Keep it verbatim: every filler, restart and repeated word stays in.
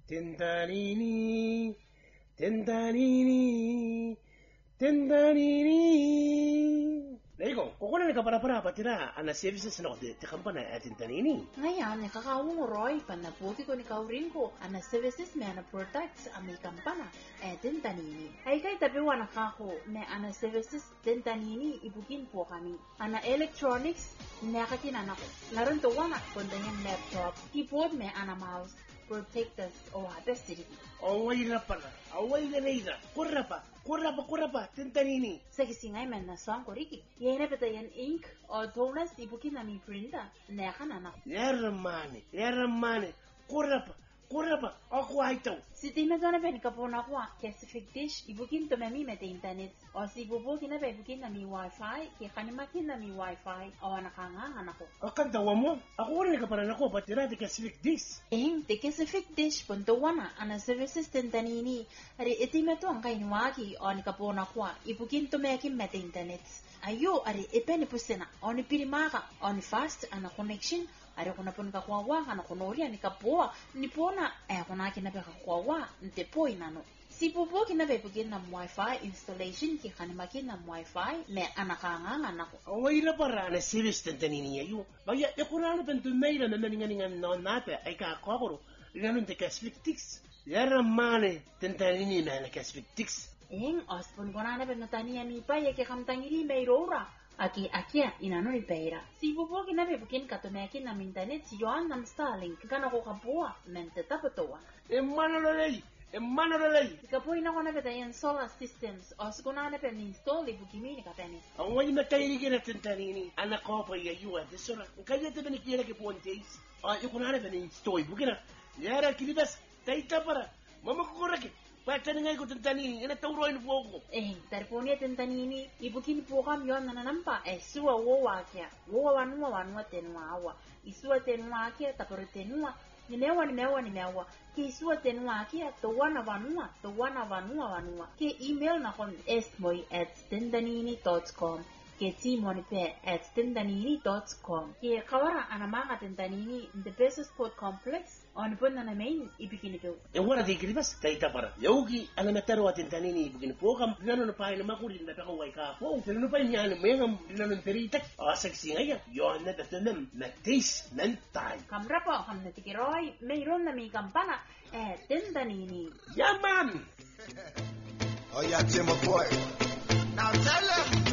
Tendanini, tendanini, tendanini. Naigo, kukunan ka para para patira ana services na ko te kampana at tendanini. Ngayon, nakakawang roy pa na puti ko ni kaurin ko ana services me ana products ami kampana eh tendanini. Ay kay tabiwa nakako me ana services tendanini ibukin po kami. Ana electronics nakakin ana ko. Laron to wana kondanyang laptop, keyboard me ana mouse. Protectors o habesiri. Away na pala, away na na. Kurra pa, kurra pa, kurra pa, tendanini. Sa kisingay man na song ko riki. Yan na bitayan ink o tonas ibukin namin printer. Neka na na. Yaramane, yaramane, kurra pa, kurra pa, ako ay ito. Si tima doon na ben kapo na ko specific dish ibukin to mami mete internet. O si bubukin na ben ibukin nami wifi, kaya kanimakin nami wifi o nakangangan ako. Kakantawa mo, ako rin ka para nako patira di specific dish. Eh, the specific dish punto wana ana services tendanini. Ari itima to ang kainwaki o ni kapo na ko ibukin to mekin mete internet. Ayo ari ipeni pusena o ni pirimaka o ni fast ana connection. Ari kuna pun ka kwawa kana kunoria ni kapoa ni pona eh kuna kina be ka kwawa nte poi nano si popo kina be pugin na wifi installation ki kana makin na wifi me anakanga nako away na para na service tendanini ayo baya ya kuna na pentu mail na ninga ninga no nata ay ka kokoro ganun te kasfiktics yaramane tendanini na na kasfiktics eng ospon kuna na ben tani ami pa ye ke kamtangiri meirora Aki akia inano ipeira. Si bubo kinabe bukin katomeki na internet si Joan nam Starlink kana ko kapua mente tapatoa. Emano lei, emano lei. Kapo ina kona betayan solar systems os kuna na pen install ibukimi ni kapeni. Awai na kairi kina tentanini ana kopa ya yua de sora. Kaya te beni kira ke pontes. Ah ikuna na pen install ibukina. Yara kilibas taita para. Mama ko korake. Pacha nga ko tentanini ina tauroin fuoco. Eh, tarponia tentanini ibukin po kam yon nananampa eh suwa wowa kya. Wowa wanua wanua tenua awa. Isua tenua kya tapore tenua. Nimewa nimewa nimewa. Ke isua tenua kya to wana wanua to wana wanua wanua. Ke email na kon esmoy at tendanini dot com. Ke timonipe at tendanini dot com. Ke kawara anamanga tentanini in the Bezos Port Complex. On pun na main ibigin ito. E wala di kiribas taita para. Yaugi ana metaro atentanini ibigin po kam dinano na pahay na makurin na takaway ka po. Dinano pa niya na mayang dinano teritak. Asag singaya yon na datanam na taste mental. Kamra po kam na tikiroy mayroon na may kampana eh tendanini. Yaman. Oh yeah, Tim boy. Now tell him.